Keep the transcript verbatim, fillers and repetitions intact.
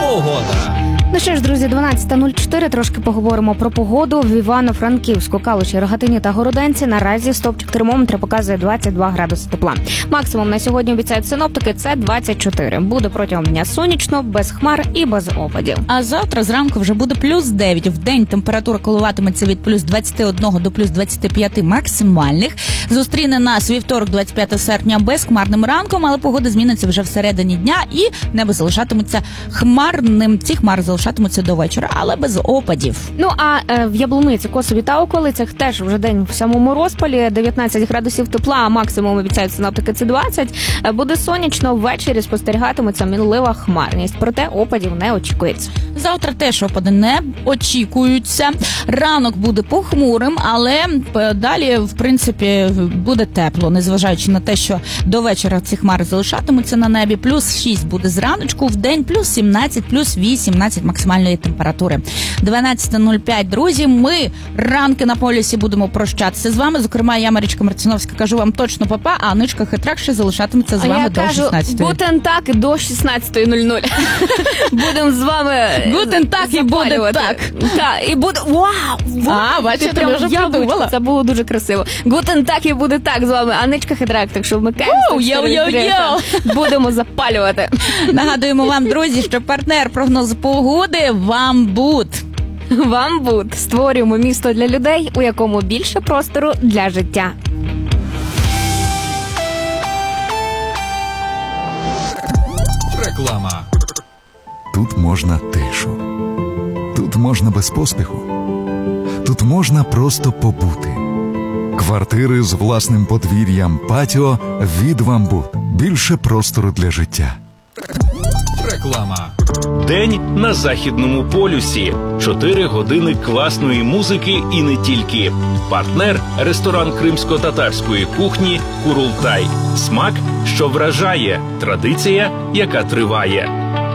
Погода. Ну що ж, друзі, дванадцята нуль чотири, трошки поговоримо про погоду. В Івано-Франківську, Калуші, Рогатині та Городенці наразі стовпчик термометра показує двадцять два градуси тепла. Максимум на сьогодні обіцяють синоптики – це двадцять чотири. Буде протягом дня сонячно, без хмар і без опадів. А завтра зранку вже буде плюс дев'ять. В день температура коливатиметься від плюс двадцять один до плюс двадцять п'ять максимальних. Зустріне нас вівторок, двадцять п'ятого серпня, безхмарним ранком, але погода зміниться вже всередині дня і небо залишатиметься хмарним. Ці хмари залишатимуться до вечора, але без опадів. Ну, а е, в Яблуниці, Косові та околицях теж вже день в самому розпалі, дев'ятнадцять градусів тепла, а максимум обіцяють синоптики – це двадцять. Е, буде сонячно, ввечері спостерігатиметься мінлива хмарність, проте опадів не очікується. Завтра теж опади не очікуються. Ранок буде похмурим, але далі, в принципі, буде тепло, незважаючи на те, що до вечора ці хмари залишатимуться на небі. Плюс шість буде зраночку, в день плюс сімнадцять, плюс вісімнадцять максимальної температури. дванадцята нуль п'ять, друзі, ми ранки на полюсі будемо прощатися з вами. Зокрема, я, Марічка Марціновська, кажу вам точно папа, а Аничка Хитрак ще залишатиметься з а вами до шістнадцятої. Гутен так до шістнадцятої нуль нуль. Будемо з вами Гутен так і буде так. Так, і буде... Вау! А, бачите, ти вже придумала. Це було дуже красиво. Гутен так і буде так з вами. Аничка Хитрак, так що вмикаємося. Будемо запалювати. Нагадуємо вам, друзі, що партнер прогнозу погоди «Вамбут». «Вамбут». Створюємо місто для людей, у якому більше простору для життя. Реклама. Тут можна тишу. Тут можна без поспіху. Тут можна просто побути. Квартири з власним подвір'ям, патіо від «Вамбут». Більше простору для життя. Реклама. День на Західному полюсі. Чотири години класної музики і не тільки. Партнер – ресторан кримсько-татарської кухні «Курултай». Смак, що вражає. Традиція, яка триває.